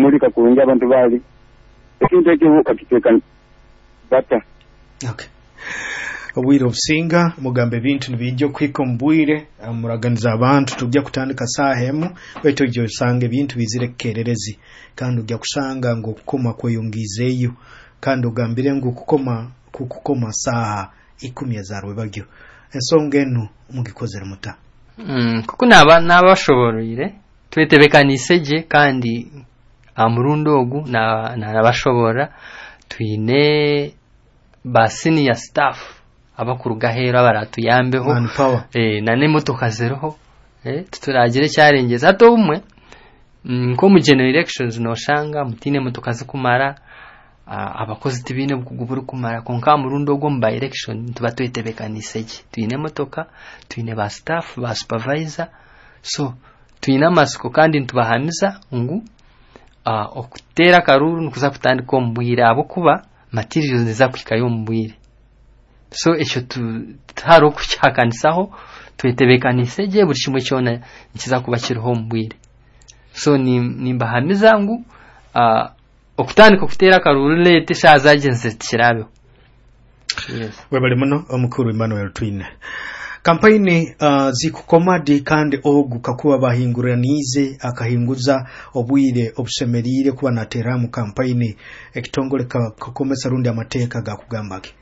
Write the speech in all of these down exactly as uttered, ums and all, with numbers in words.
kumulika kulungi abantu bali ekintu ekibuka kiteka bata. Okay. Obwire obusinga mugambe bintu nibijjo kwiko mbwire muraganiza abantu tujja kutandika sahemu weto jyo sange bintu bizirekererezi kandi ujja kusanga ngo kukoma kweyongizeyo kandi ugambire ngo kukoma kukoma saa ikumi yazarwe bagyo ensonga eno mugikozera muta. Mm, kuko naba nabashoborire twetebekaniseje kandi amurundo ogu na nabashobora twine ba senior staff abakuru gahera baratuyambeho eh nane motoka zeroho eh tuturagire cyarengeza hato umwe nko mu general elections no shanga mutine motoka zikumara abakozi tibine bukugubura kumara konka murundo gwo mba election tuba twetebekaniseje twine motoka twine ba staff ba supervisor so twine amasiko kandi ntubahamiza ngu uh, okutera karuru nukuza kutandika ombwira abo kuba materials ziza kwikayo ombwire so echo tutaro kucyakanisaho twetebekaniseje buri kimwe cyona nkiza kuba kiriho ombwire so ni nimbahamiza ngu uh, okutandika kutera karuru lete shaza agency kirabe. Yes. Webale muno omukuru Emmanuel Twine. Kampaini uh, zikukomadi kandi ogu kakuba bahinguranize akahinguza obwire obusemerire kuba natera mu kampaini ekitongole kakomesa rundi amateka gakugambake.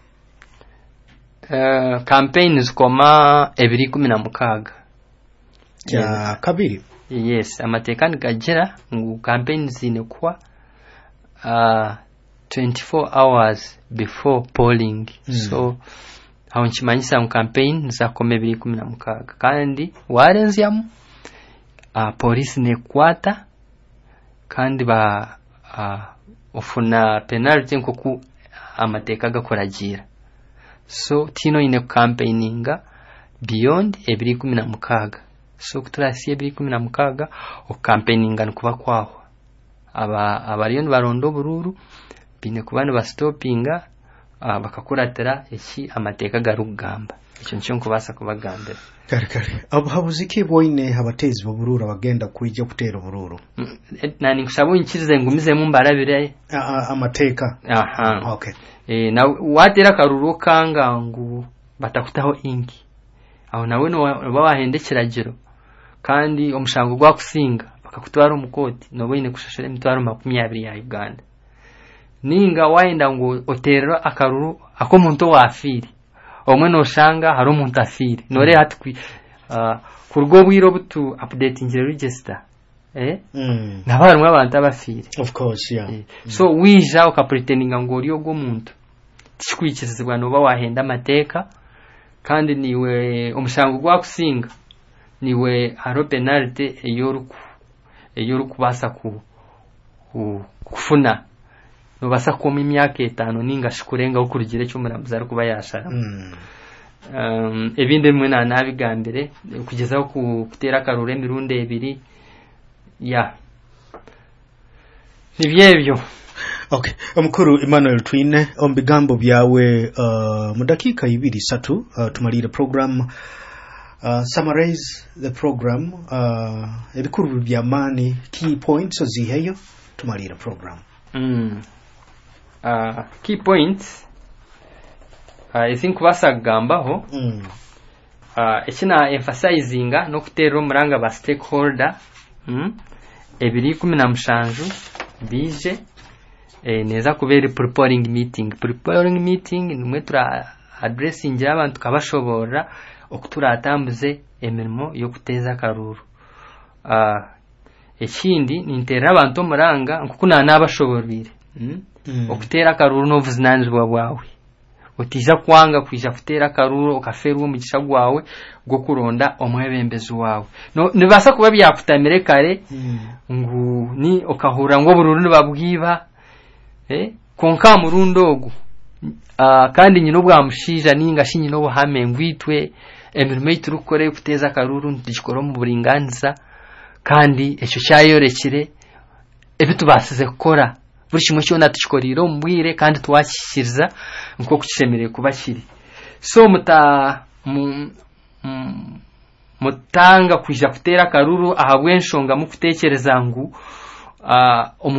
Uh, campaign zikoma ebiri kumi na mukaga ya yeah. Kabiri. Yes, amateka nigajira ngu campaign zine kwa uh, twenty-four hours before polling. Mm. So aho nchimanyisa mu campaign za kome ebiri kumi na mukaga kandi warenziamu uh, police ne kwata kandi ba uh, ofuna penalty nkoku amateka gakoragira. So tino ine campaigninga beyond ebiri kumi na mukaga. So kuturasi ebiri kumi na mukaga o campaigninga nkuba kwaho aba abariyo barondo bururu bine kubana ba stoppinga uh, bakakuratera iki amateka garugamba icyo ncyo nkubasa kubagambira kare kare abo habuziki boine habatezi bururu abagenda kujya kutera bururu. Mm, nani kusabo inkirize ngumize mu mbarabire amateka. Aha. Okay. Eh na watera karuru kanga ngu batakutaho ingi aho nawe no babahendekiragiro kandi omushango gwa kusinga bakakutwara umukoti no boine kushashira imitwaro makumyabiri ya Uganda ninga waenda ngo oterera akaruru ako muntu wafiri omwe no shanga hari umuntu afiri nore hati uh, kurgo bwiro butu updating register eh mm. nabarumwe abantu abafiri of course yeah. Eh. Mm. So wija ukapretendinga ngo uriyo go muntu tishikwikirizwa no ba wahenda amateka kandi niwe omushango gwa kusinga niwe haro penalty eyoruku eyoruku basa ku kufuna no basa kuma imyaka etano ninga shikurenga ukurugire cyo muramuza ari kuba yashara. Mm. Um ebinde mwe na nabigambire kugeza ku kutera karure mirunde ebiri ya nibyebyo. Okay, omukuru Emmanuel Twine ombigambo byawe uh, mudakika ibiri satu uh, tumalire program uh, summarize the program uh, ebikuru byamani key points oziheyo tumalire program. Mm. Uh, key points uh, I think basagambaho mm. uh, ekina emphasizing no kutero muranga ba stakeholder mm? ebiri kumi na mushanju bije eh neza kubera preparing meeting preparing meeting nimwe tura addressing abantu kabashobora okuturatambuze emirimo yo kuteza karuru. uh, ekindi nintera abantu muranga nkukuna nabashoborire mm? mm. okutera karuru no vuzinanzwa bwawe otija kwanga kwija kutera karuru okaferwa umugisha gwawe gwo kuronda omwebembezi wawe no nibasa kuba byakutamire kare mm. ngu ni okahura ngo bururu nibabwiba eh konka murundo ogu uh, kandi nyino bwa mushija ninga shinyino buhame ngwitwe emirimo yiturukore kuteza karuru ndikoro mu buringaniza kandi echo cyayorekire ebitu basize gukora buri kimwe cyo natukikoriro mbwire kandi twakishiriza nko kukisemereye kuba kiri so muta mu, mu, mutanga kuja kutera karuru ahabwenshonga mu kutekereza ngu uh,